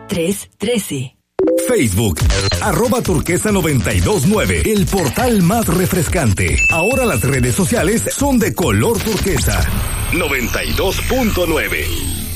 313. Facebook, @turquesa929, el portal más refrescante. Ahora las redes sociales son de color turquesa. 92.9.